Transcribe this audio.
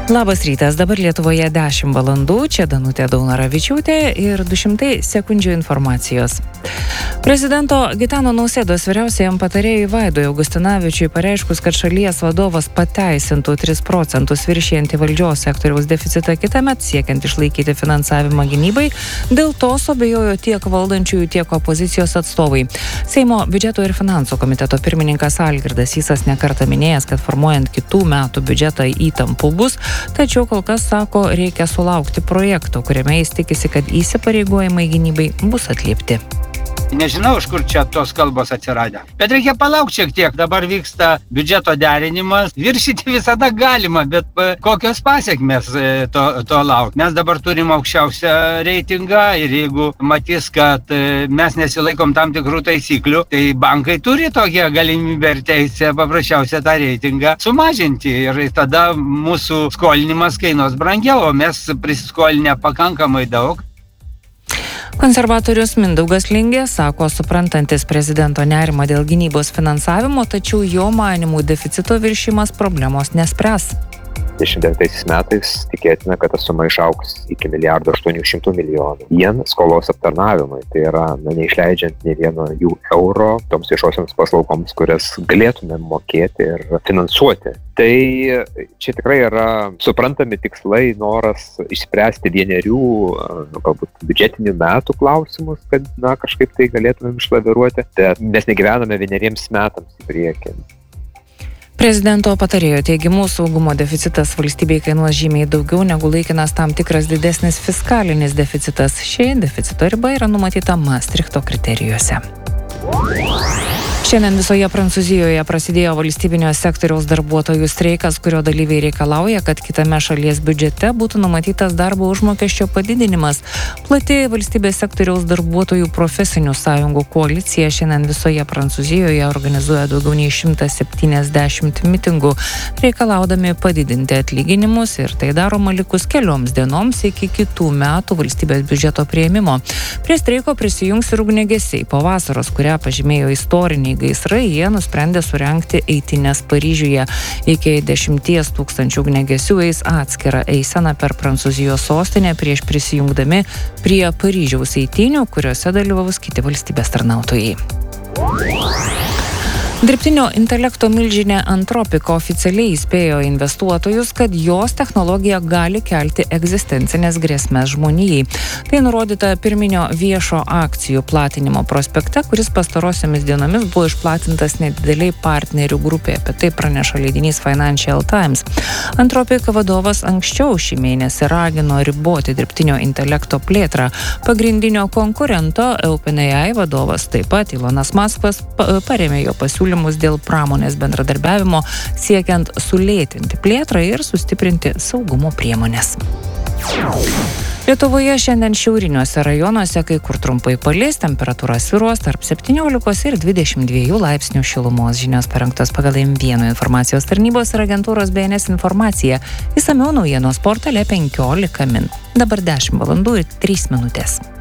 Labas rytas, dabar Lietuvoje 10 valandų, čia Danutė Daunoravičiūtė ir 200 sekundžių informacijos. Prezidento Gitano Nausėdos vyriausiajam patarėjui Vaidui Augustinavičiui pareiškus, kad šalies vadovas pateisintų 3% viršijantį valdžios sektoriaus deficitą kitąmet, siekiant išlaikyti finansavimą gynybai, dėl to suabejojo tiek valdančiųjų, tiek opozicijos atstovai. Seimo biudžeto ir finansų komiteto pirmininkas Algirdas Sysas nekartą minėjęs, kad formuojant kitų metų biudžetą įtampų bus, tačiau kol kas sako, reikia sulaukti projekto, kuriame jis tikisi, kad įsipareigojimai gynybai bus atliepti. Nežinau, iš kur čia tos kalbos atsiradę. Bet reikia palaukti šiek tiek. Dabar vyksta biudžeto derinimas. Viršyti visada galima, bet kokios pasiekmės to laukti. Mes dabar turim aukščiausią reitingą ir jeigu matys, kad mes nesilaikom tam tikrų taisyklių, tai bankai turi tokią galimybę ir teisę paprasčiausią tą reitingą sumažinti. Ir tada mūsų skolinimas kainuos brangiau, o mes prisiskolinę pakankamai daug. Konservatorius Mindaugas Lingė sako, suprantantis prezidento nerimą dėl gynybos finansavimo, tačiau jo manimų deficito viršimas problemos nespręs. 2029 metais tikėtina, kad ta suma išaugs iki 1,8 milijardo vien skolos aptarnavimui. Tai yra, neišleidžiant nei vieno jų euro toms viešosioms paslaugoms, kurias galėtume mokėti ir finansuoti. Tai čia tikrai yra suprantami tikslai, noras išspręsti vienerių, galbūt biudžetinių metų klausimus, kad kažkaip tai galėtumėm išlaviruoti. Bet mes negyvename vieneriems metams į priekį. Prezidento patarėjo teigimu, saugumo deficitas valstybei kainuos žymiai daugiau negu laikinas tam tikras didesnis fiskalinis deficitas. Ši deficito riba yra numatyta Maastrichto kriterijuose. Šiandien visoje Prancūzijoje prasidėjo valstybinio sektoriaus darbuotojų streikas, kurio dalyviai reikalauja, kad kitame šalies biudžete būtų numatytas darbo užmokesčio padidinimas. Plati valstybės sektoriaus darbuotojų profesinių sąjungų koalicija šiandien visoje Prancūzijoje organizuoja daugiau nei 170 mitingų, reikalaudami padidinti atlyginimus, ir tai daroma likus kelioms dienoms iki kitų metų valstybės biudžeto priėmimo. Prie streiko prisijungs ir ugniagesiai. Po vasaros, kurią pažymėjo istoriniai gaisrai, jie nusprendė surengti eitynes Paryžiuje. Iki 10 000 ugniagesių eis atskirą eiseną per Prancūzijos sostinę prieš prisijungdami prie Paryžiaus eitynių, kuriuose dalyvaus kiti valstybės tarnautojai. Dirbtinio intelekto milžinė Anthropic oficialiai įspėjo investuotojus, kad jos technologija gali kelti egzistencinės grėsmės žmonijai. Tai nurodyta pirminio viešo akcijų platinimo prospekte, kuris pastarosiomis dienomis buvo išplatintas nedideliai partnerių grupė. Apie tai praneša leidinys Financial Times. Anthropic vadovas anksčiau šį mėnesį ragino riboti dirbtinio intelekto plėtrą. Pagrindinio konkurento OpenAI vadovas, taip pat Elonas Muskas, parėmė jo pasiūlymą dėl pramonės bendradarbiavimo, siekiant sulėtinti plėtrą ir sustiprinti saugumo priemonės. Lietuvoje šiandien šiauriniuose rajonuose kai kur trumpai palis, temperatūra svyruos tarp 17 ir 22 laipsnių šilumos. Žinios parengtos pagal M1 informacijos tarnybos ir agentūros BNS informacija. Išsamiau naujienos portale 15 min. Dabar 10 valandų ir 3 minutės.